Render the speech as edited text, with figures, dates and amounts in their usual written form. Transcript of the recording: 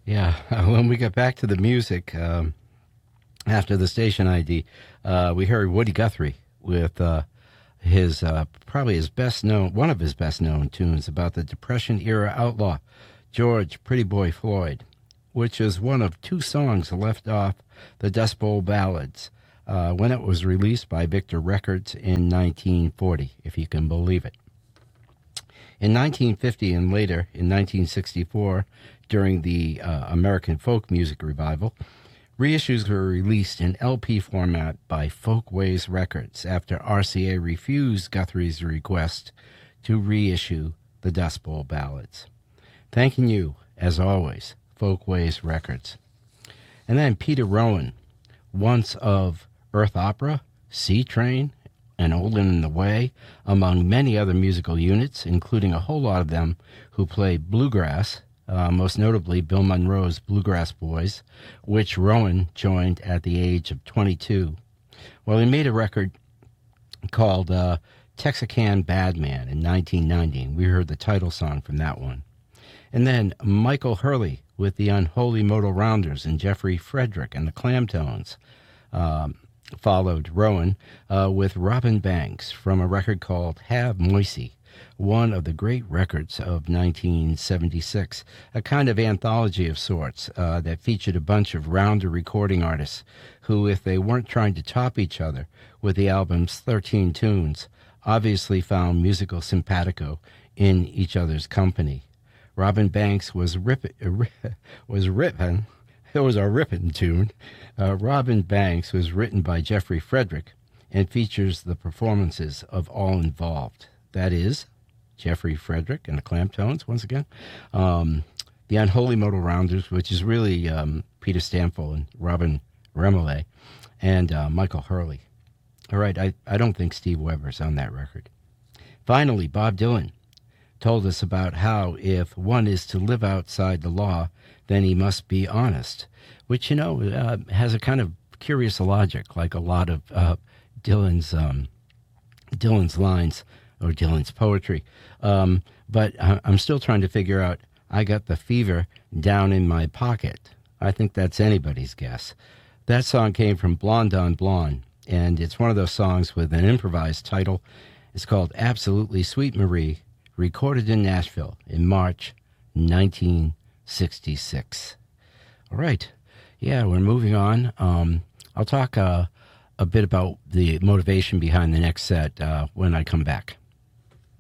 Yeah, when we got back to the music, after the station ID, we heard Woody Guthrie with his probably his best known, one of his best known tunes about the Depression era outlaw, George Pretty Boy Floyd, which is one of two songs left off the Dust Bowl Ballads when it was released by Victor Records in 1940, if you can believe it. In 1950 and later, in 1964, during the American folk music revival, reissues were released in LP format by Folkways Records after RCA refused Guthrie's request to reissue the Dust Bowl Ballads. Thanking you, as always, Folkways Records. And then Peter Rowan, once of Earth Opera, Sea Train, and Olin in the Way, among many other musical units, including a whole lot of them who played bluegrass, most notably Bill Monroe's Bluegrass Boys, which Rowan joined at the age of 22. Well, he made a record called Texarkana Badman in 1990, and we heard the title song from that one. And then Michael Hurley with the Unholy Modal Rounders and Jeffrey Frederick and the Clamtones. Followed Rowan with Robin Banks from a record called Have Moisey, one of the great records of 1976, a kind of anthology of sorts that featured a bunch of rounder recording artists who, if they weren't trying to top each other with the album's 13 tunes, obviously found musical simpatico in each other's company. Robin Banks was ripping. It was a ripping tune. Robin Banks was written by Jeffrey Frederick and features the performances of all involved. That is, Jeffrey Frederick and the Clamtones, once again. The Unholy Modal Rounders, which is really Peter Stamfel and Robin Remele, and Michael Hurley. All right, I don't think Steve Weber's on that record. Finally, Bob Dylan told us about how if one is to live outside the law, then he must be honest, which, has a kind of curious logic, like a lot of Dylan's lines or Dylan's poetry. But I'm still trying to figure out, I got the fever down in my pocket. I think that's anybody's guess. That song came from Blonde on Blonde, and it's one of those songs with an improvised title. It's called Absolutely Sweet Marie, recorded in Nashville in March 1966. All right. Yeah, we're moving on. I'll talk a bit about the motivation behind the next set when I come back.